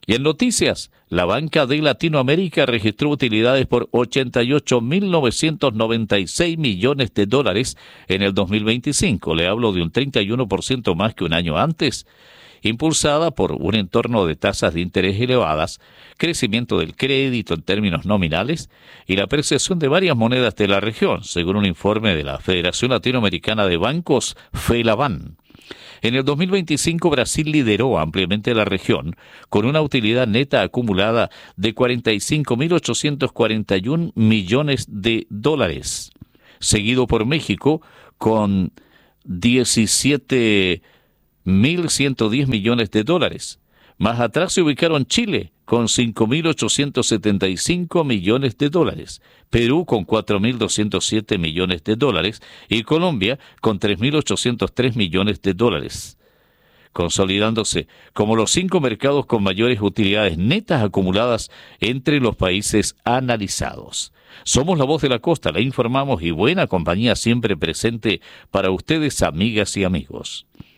Y en noticias, la banca de Latinoamérica registró utilidades por 88.996 millones de dólares en el 2025. Le hablo de un 31% más que un año antes, impulsada por un entorno de tasas de interés elevadas, crecimiento del crédito en términos nominales y la apreciación de varias monedas de la región, según un informe de la Federación Latinoamericana de Bancos, FELABAN. En el 2025, Brasil lideró ampliamente la región, con una utilidad neta acumulada de 45.841 millones de dólares, seguido por México con 17.110 millones de dólares. Más atrás se ubicaron Chile con 5.875 millones de dólares, Perú con 4.207 millones de dólares y Colombia con 3.803 millones de dólares, consolidándose como los 5 mercados con mayores utilidades netas acumuladas entre los países analizados. Somos la voz de la costa, la informamos y buena compañía siempre presente para ustedes, amigas y amigos.